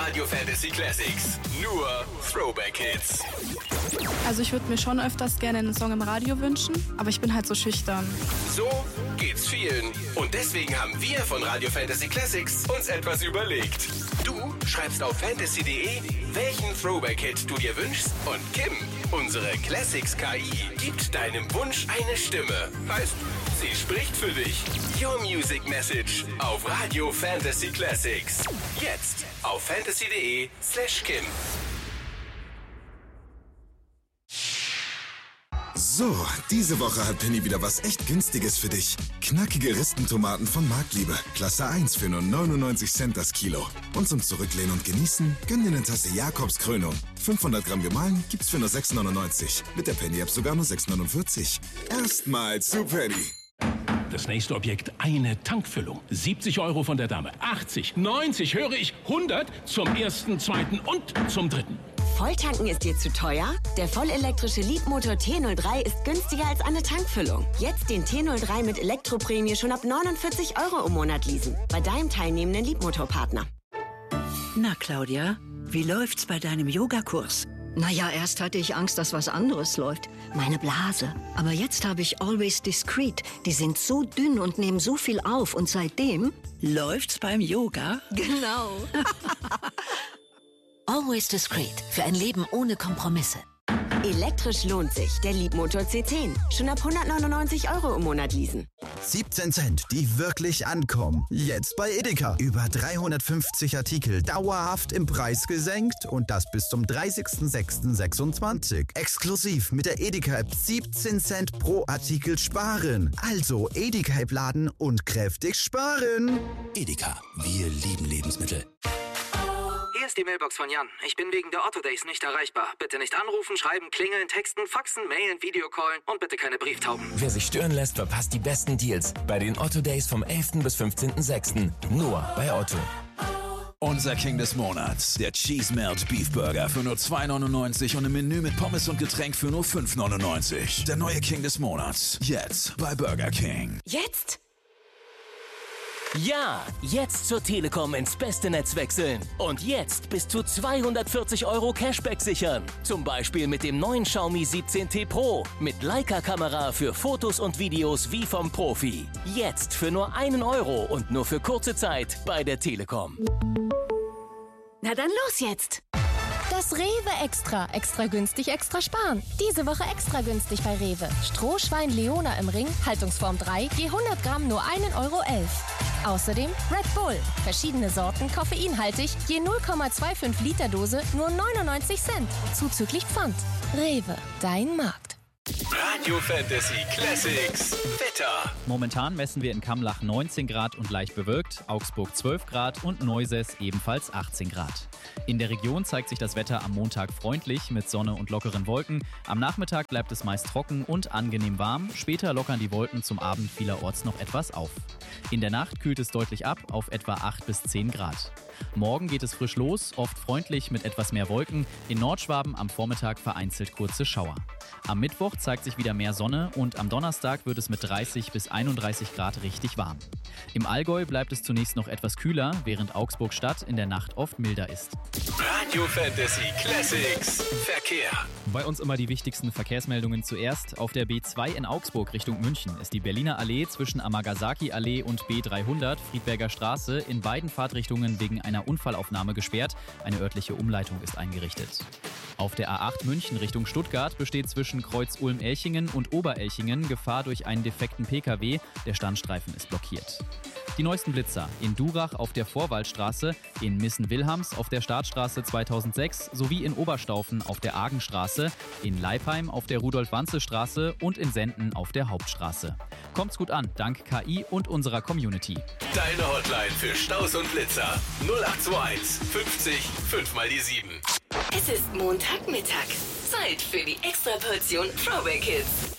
Radio Fantasy Classics. Nur Throwback Hits. Also ich würde mir schon öfters gerne einen Song im Radio wünschen, aber ich bin halt so schüchtern. So geht's vielen. Und deswegen haben wir von Radio Fantasy Classics uns etwas überlegt. Du schreibst auf fantasy.de, welchen Throwback-Hit du dir wünschst, und Kim, unsere Classics-KI, gibt deinem Wunsch eine Stimme. Heißt, sie spricht für dich. Your Music Message auf Radio Fantasy Classics. Jetzt auf fantasy.de/Kim. So, diese Woche hat Penny wieder was echt Günstiges für dich. Knackige Rispentomaten von Marktliebe. Klasse 1 für nur 99 Cent das Kilo. Und zum Zurücklehnen und Genießen, gönn dir eine Tasse Jakobs Krönung. 500 Gramm gemahlen gibt's für nur 6,99. Mit der Penny-App sogar nur 6,49. Erstmals zu Penny. Das nächste Objekt, eine Tankfüllung. 70 € von der Dame. 80, 90, höre ich, 100 zum ersten, zweiten und zum dritten. Volltanken ist dir zu teuer? Der vollelektrische Leapmotor T03 ist günstiger als eine Tankfüllung. Jetzt den T03 mit Elektroprämie schon ab 49 € im Monat leasen. Bei deinem teilnehmenden Leapmotor-Partner. Na, Claudia, wie läuft's bei deinem Yogakurs? Naja, erst hatte ich Angst, dass was anderes läuft. Meine Blase. Aber jetzt habe ich Always Discreet. Die sind so dünn und nehmen so viel auf. Und seitdem... Läuft's beim Yoga? Genau. Always Discreet. Für ein Leben ohne Kompromisse. Elektrisch lohnt sich. Der Leapmotor C10. Schon ab 199 € im Monat leasen. 17 Cent, die wirklich ankommen. Jetzt bei Edeka. Über 350 Artikel dauerhaft im Preis gesenkt und das bis zum 30.06.26. Exklusiv mit der Edeka-App 17 Cent pro Artikel sparen. Also Edeka-App laden und kräftig sparen. Edeka, wir lieben Lebensmittel. Hier ist die Mailbox von Jan. Ich bin wegen der Otto Days nicht erreichbar. Bitte nicht anrufen, schreiben, klingeln, texten, faxen, mailen, Videocallen und bitte keine Brieftauben. Wer sich stören lässt, verpasst die besten Deals bei den Otto Days vom 11. bis 15.06. Nur bei Otto. Unser King des Monats, der Cheese Melt Beef Burger für nur 2,99 und ein Menü mit Pommes und Getränk für nur 5,99. Der neue King des Monats, jetzt bei Burger King. Jetzt? Ja, jetzt zur Telekom ins beste Netz wechseln. Und jetzt bis zu 240 € Cashback sichern. Zum Beispiel mit dem neuen Xiaomi 17T Pro. Mit Leica-Kamera für Fotos und Videos wie vom Profi. Jetzt für nur 1 € und nur für kurze Zeit bei der Telekom. Na dann los jetzt! Das Rewe Extra. Extra günstig, extra sparen. Diese Woche extra günstig bei Rewe. Strohschwein Leona im Ring, Haltungsform 3, je 100 Gramm nur 1,11 € Außerdem Red Bull. Verschiedene Sorten, koffeinhaltig, je 0,25 Liter Dose, nur 99 Cent. Zuzüglich Pfand. Rewe, dein Markt. Radio Fantasy Classics Wetter. Momentan messen wir in Kamlach 19 Grad und leicht bewölkt, Augsburg 12 Grad und Neuses ebenfalls 18 Grad. In der Region zeigt sich das Wetter am Montag freundlich mit Sonne und lockeren Wolken. Am Nachmittag bleibt es meist trocken und angenehm warm. Später lockern die Wolken zum Abend vielerorts noch etwas auf. In der Nacht kühlt es deutlich ab auf etwa 8 bis 10 Grad. Morgen geht es frisch los, oft freundlich mit etwas mehr Wolken. In Nordschwaben am Vormittag vereinzelt kurze Schauer. Am Mittwoch zeigt sich wieder mehr Sonne und am Donnerstag wird es mit 30 bis 31 Grad richtig warm. Im Allgäu bleibt es zunächst noch etwas kühler, während Augsburg-Stadt in der Nacht oft milder ist. Radio Fantasy Classics Verkehr. Bei uns immer die wichtigsten Verkehrsmeldungen zuerst. Auf der B2 in Augsburg Richtung München ist die Berliner Allee zwischen Amagasaki-Allee und B300 Friedberger Straße in beiden Fahrtrichtungen wegen einer Unfallaufnahme gesperrt. Eine örtliche Umleitung ist eingerichtet. Auf der A8 München Richtung Stuttgart besteht zwischen Kreuz Ulm-Elchingen und Oberelchingen Gefahr durch einen defekten Pkw. Der Standstreifen ist blockiert. Die neuesten Blitzer in Durach auf der Vorwaldstraße, in Missen-Wilhams auf der Startstraße 2006 sowie in Oberstaufen auf der Argenstraße, in Leipheim auf der Rudolf-Wanze-Straße und in Senden auf der Hauptstraße. Kommt's gut an, dank KI und unserer Community. Deine Hotline für Staus und Blitzer 0821 50 5 mal die 7. Es ist Montagmittag. Zeit für die Extraportion Throwback Hits.